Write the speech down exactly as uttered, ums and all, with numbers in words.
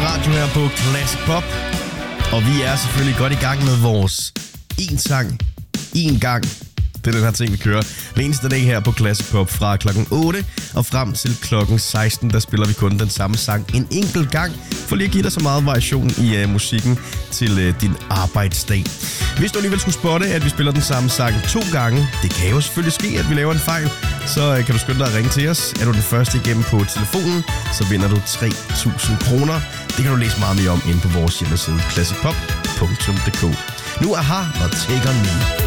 radio her på Classic Pop. Og vi er selvfølgelig godt i gang med vores en sang, en gang. Det er den her ting, vi kører hver eneste dag her på Classic Pop fra klokken otte og frem til klokken seksten. Der spiller vi kun den samme sang en enkelt gang, for lige at give dig så meget variation i uh, musikken til uh, din arbejdsdag. Hvis du alligevel skulle spotte, at vi spiller den samme sang to gange, det kan jo selvfølgelig ske, at vi laver en fejl, så uh, kan du skynde dig at ringe til os. Er du den første igennem på telefonen, så vinder du tre tusind kroner. Det kan du læse meget mere om inde på vores hjemmeside classic pop punktum d k. Nu aha og Take On Me.